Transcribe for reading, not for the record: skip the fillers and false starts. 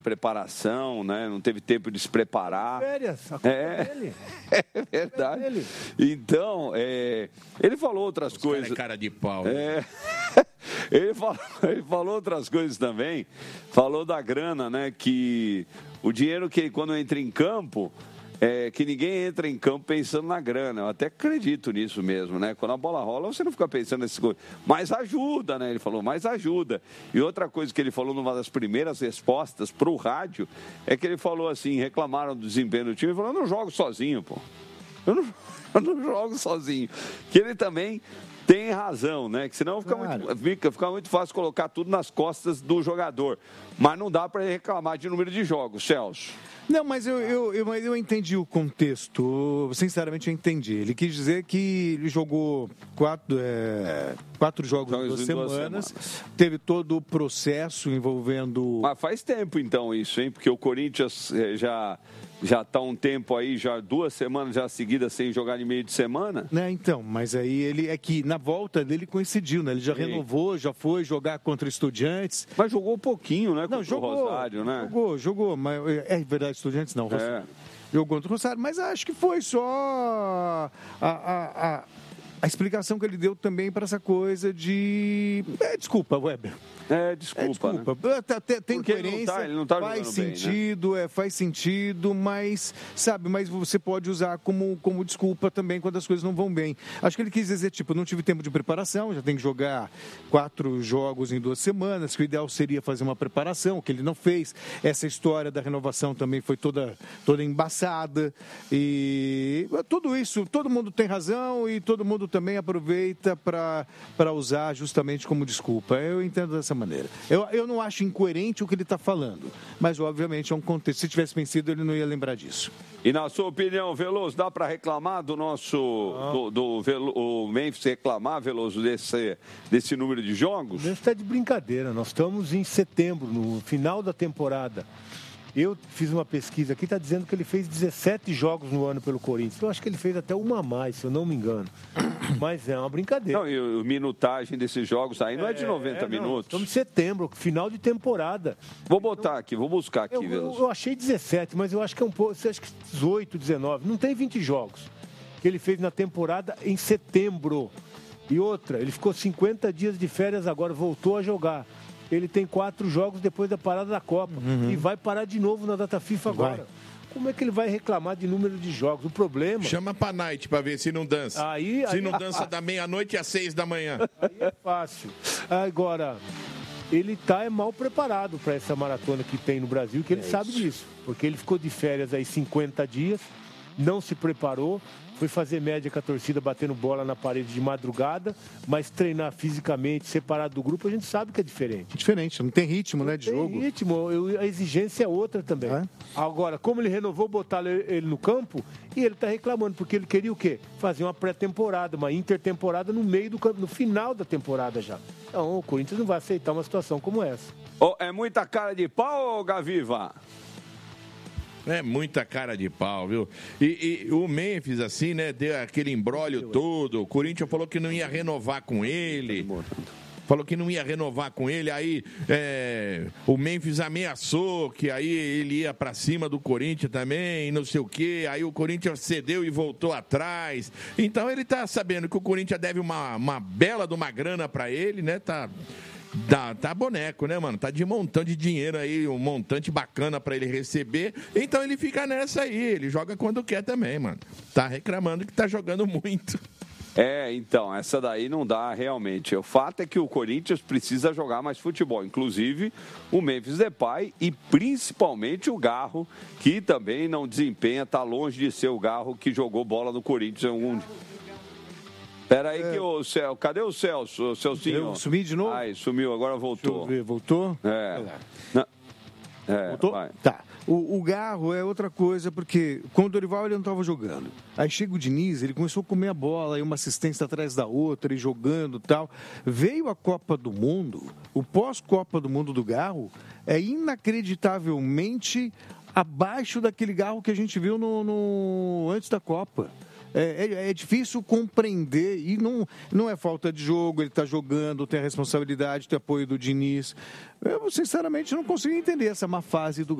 preparação, né? Não teve tempo de se preparar. Férias, a culpa é dele. É verdade. Então, ele falou outras coisas. Cara é cara de pau. Ele falou outras coisas também. Falou da grana, né? Que o dinheiro que quando entra em campo, que ninguém entra em campo pensando na grana. Eu até acredito nisso mesmo, né? Quando a bola rola, você não fica pensando nessas coisas. Mas ajuda, né? Ele falou, mas ajuda. E outra coisa que ele falou numa das primeiras respostas para o rádio é que ele falou assim, reclamaram do desempenho do time, ele falou, eu não jogo sozinho, pô. Eu não jogo sozinho. Que ele também tem razão, né? Que senão fica muito fácil colocar tudo nas costas do jogador. Mas não dá para reclamar de número de jogos, Celso. Não, mas eu entendi o contexto, sinceramente eu entendi. Ele quis dizer que ele jogou quatro jogos em 2 semanas, teve todo o processo envolvendo... Mas faz tempo então isso, hein? Porque o Corinthians já está um tempo aí, já 2 semanas já seguidas sem jogar em meio de semana. Então, mas aí ele é que na volta dele coincidiu, né? Ele já renovou, já foi jogar contra Estudiantes. Mas jogou um pouquinho, né? Contra o Rosário, né? Jogou, mas é verdade, Estudiantes não. Jogou contra o Rosário, mas acho que foi só a explicação que ele deu também para essa coisa de... Desculpa, Weber. Desculpa. Né? Tem coerência, ele não tá faz sentido, bem, né? Faz sentido, mas, mas você pode usar como desculpa também quando as coisas não vão bem. Acho que ele quis dizer, não tive tempo de preparação, já tem que jogar 4 jogos em 2 semanas, que o ideal seria fazer uma preparação, o que ele não fez. Essa história da renovação também foi toda embaçada. E tudo isso, todo mundo tem razão e todo mundo também aproveita para usar justamente como desculpa. Eu entendo dessa maneira. Eu não acho incoerente o que ele está falando, mas obviamente é um contexto. Se tivesse vencido, ele não ia lembrar disso. E na sua opinião, Veloso, dá para reclamar do nosso o Memphis reclamar, Veloso, desse número de jogos? O Memphis está de brincadeira. Nós estamos em setembro, no final da temporada. Eu fiz uma pesquisa aqui, está dizendo que ele fez 17 jogos no ano pelo Corinthians. Eu acho que ele fez até uma a mais, se eu não me engano. Mas é uma brincadeira. Não, e a minutagem desses jogos aí não é de 90 minutos. Estamos em setembro, final de temporada. Vou buscar aqui, Veloso. Eu achei 17, mas eu acho que é um pouco, acho que 18, 19. Não tem 20 jogos que ele fez na temporada em setembro. E outra, ele ficou 50 dias de férias agora, voltou a jogar. Ele tem 4 jogos depois da parada da Copa. E vai parar de novo na data FIFA agora. Como é que ele vai reclamar de número de jogos? O problema... Chama pra night pra ver se não dança. Se não dança da meia-noite às 6 da manhã. Aí é fácil. Agora, ele tá mal preparado para essa maratona que tem no Brasil, que ele sabe disso. Porque ele ficou de férias aí 50 dias, não se preparou, foi fazer média com a torcida batendo bola na parede de madrugada, mas treinar fisicamente, separado do grupo, a gente sabe que é diferente. Diferente, não tem ritmo, né, de jogo. Não tem ritmo, a exigência é outra também. Agora, como ele renovou, botar ele no campo, e ele está reclamando, porque ele queria o quê? Fazer uma pré-temporada, uma intertemporada no meio do campo, no final da temporada já. Então, o Corinthians não vai aceitar uma situação como essa. É muita cara de pau, Gaviva? É muita cara de pau, viu? E o Memphis, assim, né, deu aquele imbróglio todo. O Corinthians falou que não ia renovar com ele. Aí o Memphis ameaçou que aí ele ia pra cima do Corinthians também, não sei o quê. Aí o Corinthians cedeu e voltou atrás. Então ele tá sabendo que o Corinthians deve uma bela de uma grana pra ele, né? Tá boneco, né, mano? Tá de montante de dinheiro aí, um montante bacana pra ele receber. Então ele fica nessa aí, ele joga quando quer também, mano. Tá reclamando que tá jogando muito. Então, essa daí não dá realmente. O fato é que o Corinthians precisa jogar mais futebol. Inclusive, o Memphis Depay e principalmente o Garro, que também não desempenha, tá longe de ser o Garro que jogou bola no Corinthians em algum dia. Espera aí que o Celso... Cadê o Celso, o Celcinho? Eu sumi de novo? Sumiu, agora voltou. Deixa eu ver, voltou? Voltou? Vai. Tá. O Garro é outra coisa, porque com o Dorival ele não estava jogando. Aí chega o Diniz, ele começou a comer a bola, aí uma assistência atrás da outra, e jogando e tal. Veio a Copa do Mundo, o pós-Copa do Mundo do Garro é inacreditavelmente abaixo daquele Garro que a gente viu antes da Copa. É difícil compreender e não é falta de jogo, ele está jogando, tem a responsabilidade, tem apoio do Diniz. Eu, sinceramente, não consigo entender essa má fase do